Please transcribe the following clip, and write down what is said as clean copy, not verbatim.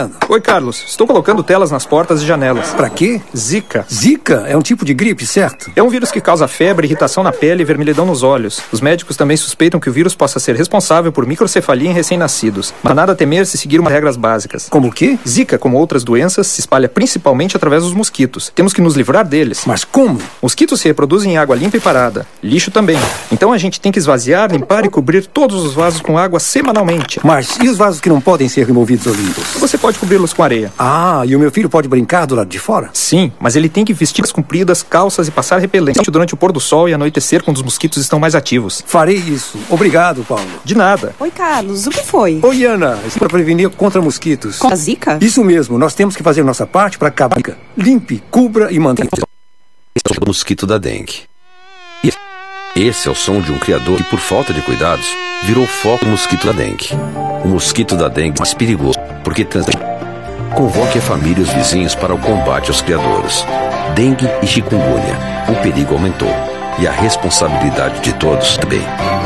Oi, Carlos. Estou colocando telas nas portas e janelas. Pra quê? Zika. Zika é um tipo de gripe, certo? É um vírus que causa febre, irritação na pele e vermelhidão nos olhos. Os médicos também suspeitam que o vírus possa ser responsável por microcefalia em recém-nascidos. Mas nada a temer se seguir umas regras básicas. Como o quê? Zika, como outras doenças, se espalha principalmente através dos mosquitos. Temos que nos livrar deles. Mas como? Mosquitos se reproduzem em água limpa e parada. Lixo também. Então a gente tem que esvaziar, limpar e cobrir todos os vasos com água semanalmente. Mas e os vasos que não podem ser removidos ou limpos? Você pode cobri-los com areia. Ah, e o meu filho pode brincar do lado de fora? Sim, mas ele tem que vestir as compridas, calças e passar repelente durante o pôr do sol e anoitecer quando os mosquitos estão mais ativos. Farei isso. Obrigado, Paulo. De nada. Oi, Carlos, o que foi? Oi, Ana. Isso para prevenir contra mosquitos. Com a Zika? Isso mesmo. Nós temos que fazer nossa parte para acabar. Limpe, cubra e mantenha. Esse é o mosquito da dengue. Esse é o som de um criador que, por falta de cuidados, virou foco do mosquito da dengue. O mosquito da dengue é mais perigoso porque convoque a família e os vizinhos para o combate aos criadores. Dengue e chikungunya. O perigo aumentou. E a responsabilidade de todos também.